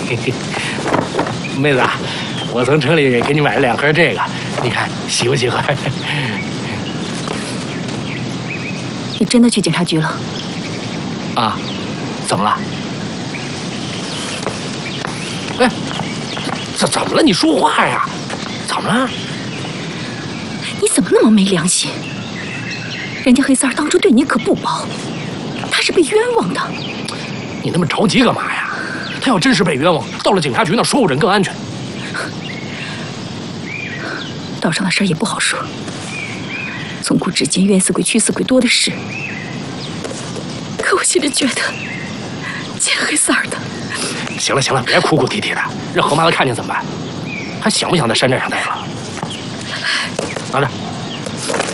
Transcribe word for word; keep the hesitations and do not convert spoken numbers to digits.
妹子，我从城里给你买了两盒这个，你看喜不喜欢？ 你真的去警察局了？ 啊？怎么了？哎，这怎么了？你说话呀！怎么了？ 你怎么那么没良心？人家黑三儿当初对你可不薄，他是被冤枉的。 你那么着急干嘛呀？他要真是被冤枉，到了警察局那说不准更安全。 岛上的事儿也不好说，从古至今冤死鬼、屈死鬼多的是。可我心里觉得，欠黑三儿的。 行了行了，别哭哭啼啼的，让何妈子看见怎么办？还想不想在山寨上待了？拿着。